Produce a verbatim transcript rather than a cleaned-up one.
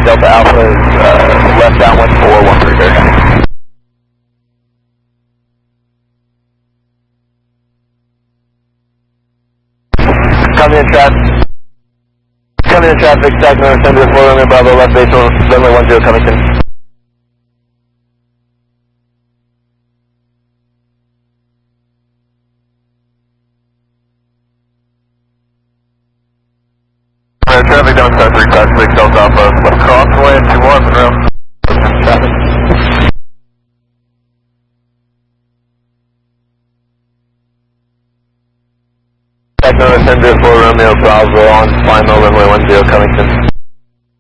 Delta Alpha is uh, left downwind for one three Bear. Coming in traffic. Coming in traffic, second on Center four runway Bravo, left base, runway one zero, Covington. Uh, traffic down star three five six, Delta Alpha, left crossway, two one, Monroe. Traffic. Second on Center four Romeo Bravo on final runway one zero, Covington.